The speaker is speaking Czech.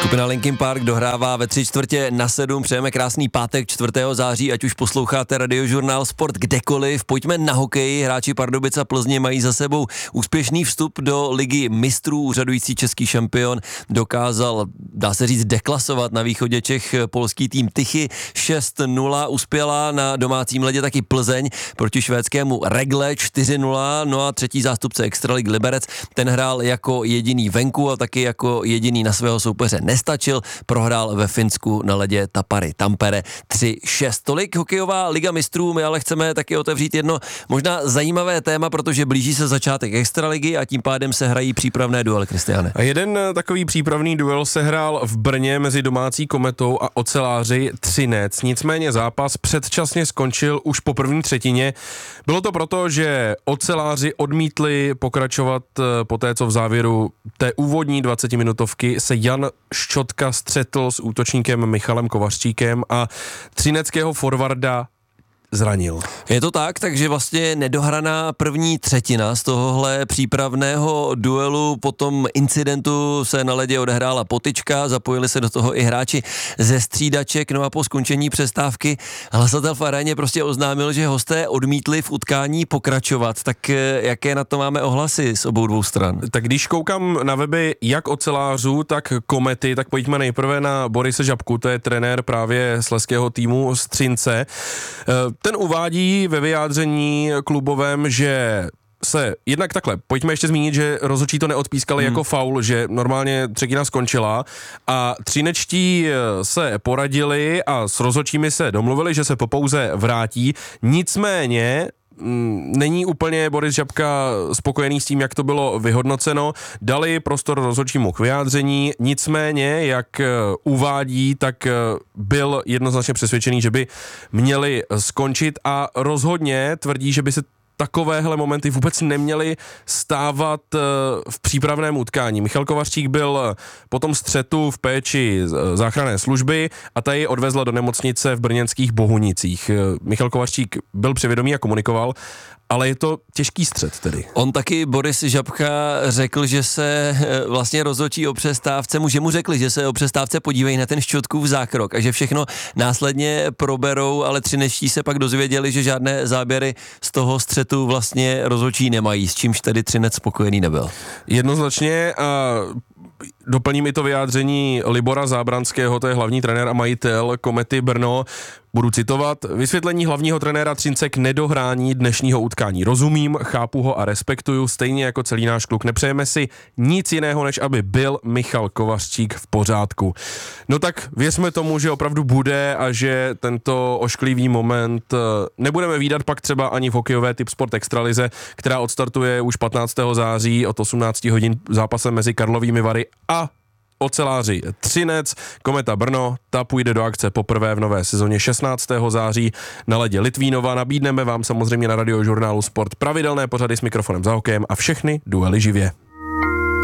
Skupina Linkin Park dohrává ve 6:45. Přejeme krásný pátek 4. září, ať už posloucháte Radiožurnál Sport kdekoliv. Pojďme na hokej. Hráči Pardubic a Plzně mají za sebou úspěšný vstup do ligy mistrů. Úřadující český šampion dokázal, dá se říct, deklasovat na východě Čech polský tým Tychy. 6-0 uspěla na domácím ledě taky Plzeň proti švédskému Regle 4-0. No a třetí zástupce extraligy Liberec, ten hrál jako jediný venku a taky jako jediný na svého soupeře nestačil, prohrál ve Finsku na ledě Tapari Tampere 3-6. Tolik hokejová liga mistrů, my ale chceme taky otevřít jedno možná zajímavé téma, protože blíží se začátek extraligy a tím pádem se hrají přípravné duely, Kristiáne. A jeden takový přípravný duel se hrál v Brně mezi domácí Kometou a oceláři Třinec. Nicméně zápas předčasně skončil už po první třetině. Bylo to proto, že oceláři odmítli pokračovat po té, co v závěru té úvodní 20-minutovky se Jan Ščotka střetl s útočníkem Michalem Kovařčíkem a třineckého forwarda zranil. Je to tak, takže vlastně nedohraná první třetina z tohohle přípravného duelu. Po tom incidentu se na ledě odehrála potyčka, zapojili se do toho i hráči ze střídaček, no a po skončení přestávky hlasatel v aréně prostě oznámil, že hosté odmítli v utkání pokračovat. Tak jaké na to máme ohlasy z obou dvou stran? Tak když koukám na weby jak ocelářů, tak Komety, tak pojďme nejprve na Borise Žabku, to je trenér právě slezského týmu z Třince. Ten uvádí ve vyjádření klubovém, že se jednak takhle, pojďme ještě zmínit, že rozhodčí to neodpískali jako faul, že normálně třetina skončila a třinečtí se poradili a s rozhodčími se domluvili, že se po pauze vrátí, nicméně není úplně Boris Žabka spokojený s tím, jak to bylo vyhodnoceno. Dali prostor rozhodčímu k vyjádření, nicméně, jak uvádí, tak byl jednoznačně přesvědčený, že by měli skončit a rozhodně tvrdí, že by se takovéhle momenty vůbec neměly stávat v přípravném utkání. Michal Kovařčík byl po tom střetu v péči záchranné služby a ta ji odvezla do nemocnice v brněnských Bohunicích. Michal Kovařčík byl při vědomí a komunikoval, ale je to těžký střet tedy. On taky, Boris Žabka, řekl, že se vlastně rozhodčí o přestávce, že mu řekli, že se o přestávce podívají na ten Ščotkův zákrok a že všechno následně proberou, ale třinečtí se pak dozvěděli, že žádné záběry z toho střetu vlastně rozhodčí nemají, s čímž tedy Třinec spokojený nebyl. Jednoznačně a doplním i to vyjádření Libora Zábranského, to je hlavní trenér a majitel Komety Brno. Budu citovat: vysvětlení hlavního trenéra Třince k nedohrání dnešního utkání. Rozumím, chápu ho a respektuju, stejně jako celý náš klub. Nepřejeme si nic jiného, než aby byl Michal Kovařčík v pořádku. No tak věřme tomu, že opravdu bude a že tento ošklivý moment nebudeme vídat pak třeba ani v hokejové Typ Sport Extralize, která odstartuje už 15. září od 18 hodin zápasem mezi Karlovými Vary a oceláři Třinec. Kometa Brno, ta půjde do akce poprvé v nové sezóně 16. září na ledě Litvínova. Nabídneme vám samozřejmě na Radiožurnálu Sport pravidelné pořady s mikrofonem za hokejem a všechny duely živě.